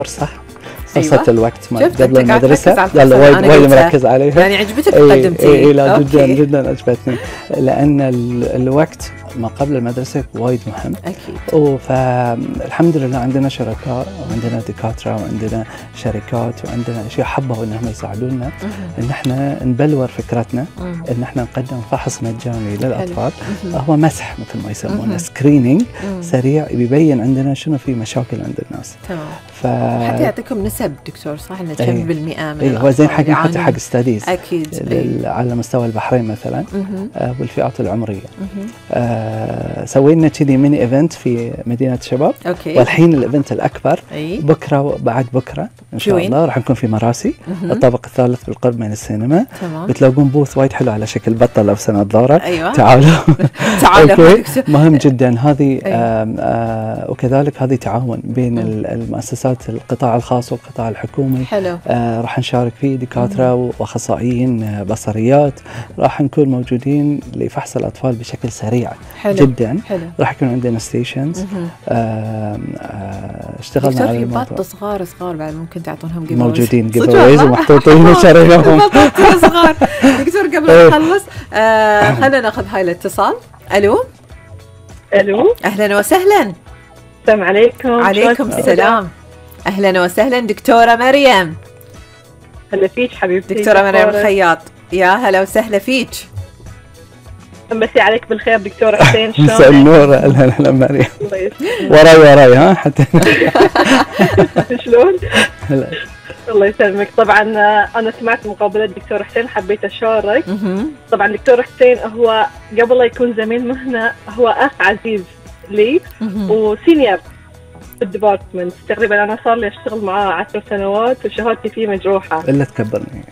صح قصة أيوة. الوقت ما شفت قبل أنت قاعد تركز المدرسة. على يلا القصة اللي أنا وايد قلتها. مركز عليها. يعني عجبتك قدمتي؟ لا جدا أوكي. جدا عجبتني، لأن الوقت ما قبل المدرسة وايد مهم. أكيد. فالحمد لله عندنا شركاء وعندنا دكاترة وعندنا شركات وعندنا أشياء حبوا إنهم يساعدونا إن إحنا نبلور فكرتنا، إن إحنا نقدم فحص مجاني للأطفال. هو مسح مثل ما يسمونه، سكرينينج سريع بيبين عندنا شنو في مشاكل عند الناس. تمام. حتى يعطيكم نسب دكتور صح إنه كم بالمئة من هو زين حق حتى حق ستاديز أكيد على مستوى البحرين مثلا والفئات العمرية. سوينا كذي ميني ايفنت في مدينة الشباب. أوكي. والحين الايفنت الأكبر بكرة بعد بكرة إن شاء الله راح نكون في مراسي الطابق الثالث بالقرب من السينما. بتلاقون بوث وايد حلو على شكل بطة لابسة نظارة. أيوة. تعالوا. تعالوا. مهم جدا هذه. وكذلك هذه تعاون بين المؤسسات القطاع الخاص والقطاع الحكومي. حلو. راح نشارك فيه دكاترة وأخصائيين بصريات، راح نكون موجودين لفحص الأطفال بشكل سريع. حلو. جدا. حلو. راح يكون عندنا ستيشنز. اشتغلنا على الموضوع. في بط صغار بعد ممكن تعطونهم جيف موجودين جيف اويز ومحطوطين وشارينهم. بطاطا صغار. دكتور قبل ما نخلص خلينا ناخذ هاي الاتصال. الو. اهلا وسهلا. السلام عليكم. عليكم السلام. اهلا وسهلا دكتورة مريم. هلا فيك حبيبتي. دكتورة مريم الخياط، يا هلا وسهلا فيك. مسي عليك بالخير دكتورة حسين. شلونك؟ مساء النور. اهلا مريم. وراي ها حتى. شلون؟ الله يسلمك. طبعا انا سمعت مقابله الدكتور حسين، حبيت اشارك. طبعا الدكتور حسين هو قبل لا يكون زميل مهنه هو اخ عزيز لي وسينيور في الديبارتمنت. تقريبا انا صار لي اشتغل معاه 10 سنوات وشهادتي فيه مجروحه. الا تكبرني.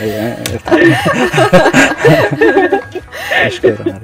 اشكرك.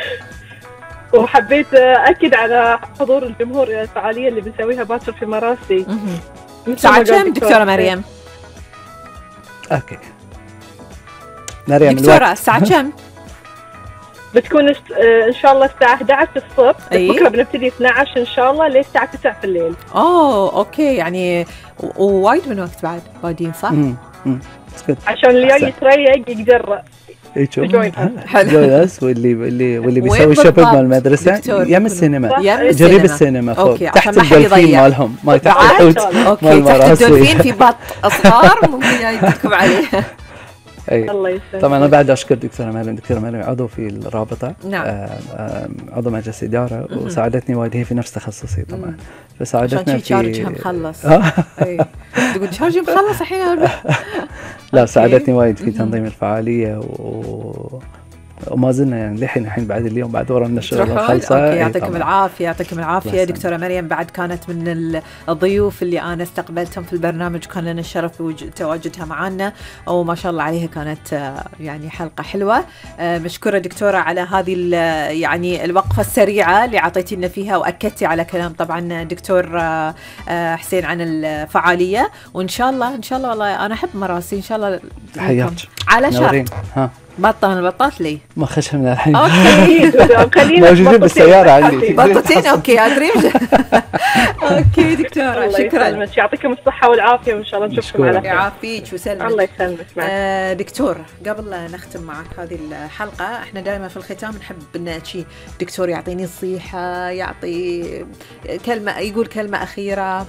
وحبيت اكد على حضور الجمهور الى الفعاليه اللي بنسويها باكر في مراسي. ساعة كم دكتورة مريم؟ اوكي مريم دكتورة الساعة كم؟ بتكون ان شاء الله الساعة 11 الصبح. بكرة بنبتدي 12 ان شاء الله للساعة 9 في الليل. اوكي يعني ووايد من وقت بعد بادين صح؟ عشان اللي يتريق يقدر جوينس واللي بيسوي شوبينج مال المدرسة يم السينما. جريب السينما فوق تحت الدولفين مالهم ما تحت الحوت. اوكي تحت الدولفين في بط اصغر ممكن يدكم عليه. الله يسلمك. طبعا انا بعد اشكر دكتوره مريم عضو في الرابطه. نعم. عضو مجلس اداره وساعدتني وايد، هي في نفس تخصصي طبعا فساعدتنا في شارجها مخلص. اي تقول شارجي مخلص الحين. لا ساعدتني وايد في تنظيم الفعاليه وما زلنا يعني الحين بعد اليوم بعد ورانا الشغل خلصه. يعطيكم العافيه. يعطيكم العافيه دكتوره مريم. بعد كانت من الضيوف اللي انا استقبلتهم في البرنامج، كان لنا الشرف تواجدها معنا وما شاء الله عليها كانت يعني حلقه حلوه. مشكوره دكتوره على هذه يعني الوقفه السريعه اللي اعطيتي لنا فيها واكدتي على كلام طبعا دكتور حسين عن الفعاليه. وان شاء الله والله انا احب مراسي ان شاء الله. حياك على شرط بطة من البطات لي ما خشها من الحين. اوكي موجودين بالسيارة عندي بطتين. اوكي ادري. اوكي دكتورة شكرا. يعطيكم الصحة والعافية وان شاء الله نشوفكم على خير. يعافيك وسلمك. الله يسلمك. دكتور قبل لا نختم معك هذه الحلقة، احنا دائما في الختام نحب ان شيء دكتور يعطيني نصيحة، يعطي كلمة، يقول كلمة أخيرة،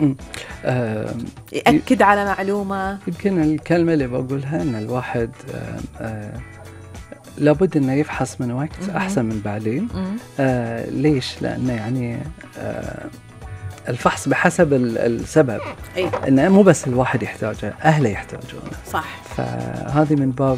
يأكد على معلومة. يمكن الكلمة اللي بقولها ان الواحد لابد انه يفحص من وقت احسن من بعدين. ليش؟ لانه يعني الفحص بحسب السبب. انه مو بس الواحد يحتاجه، اهله يحتاجونه. صح. فهذه من باب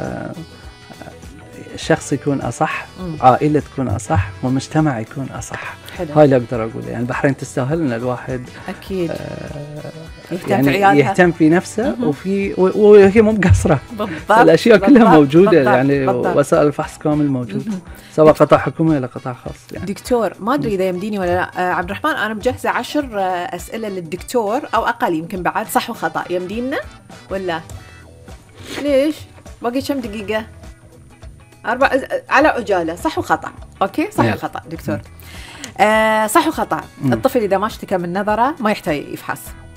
الشخص يكون اصح، عائله تكون اصح، والمجتمع يكون اصح. هاي اللي اقدر اقوله. يعني البحرين تستاهل ان الواحد اكيد يهتم يعني في عيالها، يهتم في نفسه وهي مو مقصرة. الاشياء كلها موجوده. يعني وسائل الفحص كامل موجوده سواء قطاع حكومي ولا قطاع خاص. يعني دكتور ما ادري اذا يمديني ولا لا. عبد الرحمن انا مجهزه 10 اسئله للدكتور او اقل يمكن بعد، صح وخطا يمدينا ولا ليش؟ باقي كم دقيقه؟ 4 على عجاله. صح وخطا. اوكي صح وخطا دكتور. صح وخطا. الطفل اذا ما اشتكى من نظره ما يحتاج يفحص.